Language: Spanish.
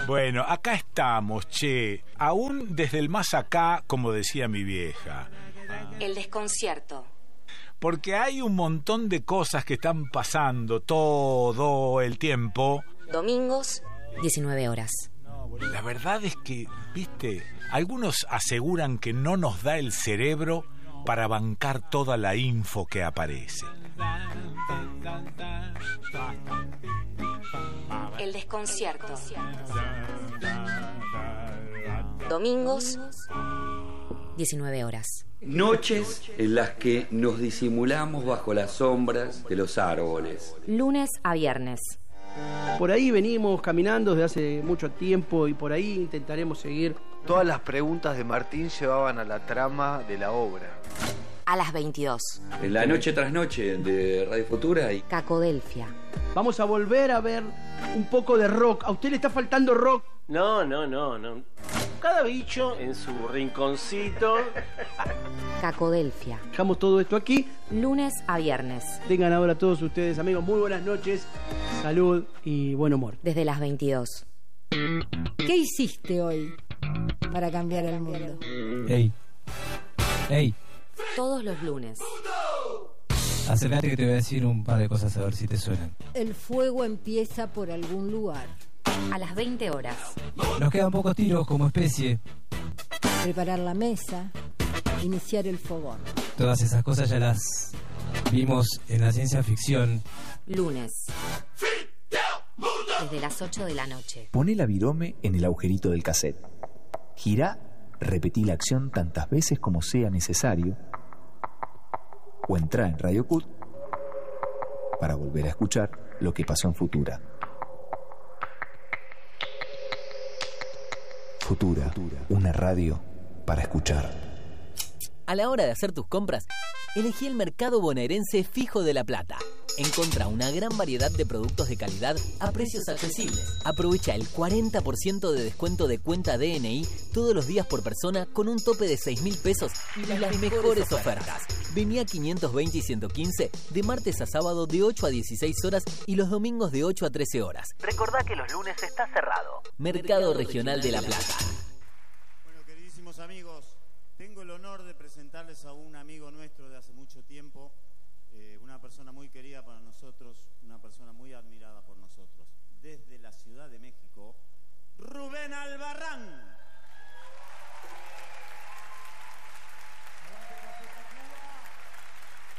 Bueno, acá estamos, che. Aún desde el más acá, como decía mi vieja. El desconcierto. Porque hay un montón de cosas que están pasando todo el tiempo. Domingos, 19 horas. La verdad es que, viste, algunos aseguran que no nos da el cerebro para bancar toda la info que aparece. El desconcierto. Domingos, 19 horas. Noches en las que nos disimulamos bajo las sombras de los árboles. Lunes a viernes. Por ahí venimos caminando desde hace mucho tiempo y por ahí intentaremos seguir. Todas las preguntas de Martín llevaban a la trama de la obra. A las 22. En la noche tras noche de Radio Futura y Cacodelfia. Vamos a volver a ver un poco de rock. ¿A usted le está faltando rock? No. Cada bicho en su rinconcito. Cacodelfia. Dejamos todo esto aquí. Lunes a viernes. Tengan ahora todos ustedes, amigos, muy buenas noches, salud y buen humor. Desde las 22. ¿Qué hiciste hoy para cambiar el mundo? Ey. Todos los lunes. Acércate que te voy a decir un par de cosas a ver si te suenan. El fuego empieza por algún lugar. A las 20 horas. Nos quedan pocos tiros como especie. Preparar la mesa. Iniciar el fogón. Todas esas cosas ya las vimos en la ciencia ficción. Lunes. Desde las 8 de la noche. Poné la virome en el agujerito del cassette. Girá, repetí la acción tantas veces como sea necesario. O entrá en Radio Cut para volver a escuchar lo que pasó en Futura. Futura, una radio para escuchar. A la hora de hacer tus compras, elegí el Mercado Bonaerense Fijo de La Plata. Encontrá una gran variedad de productos de calidad a precios accesibles. Aprovecha el 40% de descuento de cuenta DNI todos los días por persona con un tope de 6.000 pesos y las mejores ofertas. Vení a 520 y 115 de martes a sábado de 8 a 16 horas y los domingos de 8 a 13 horas. Recordá que los lunes está cerrado. Mercado Regional de La Plata. Bueno, queridísimos amigos, tengo el honor de presentarles a un amigo nuestro de hace mucho tiempo, una persona muy querida para nosotros, una persona muy admirada por nosotros. Desde la Ciudad de México, Rubén Albarrán.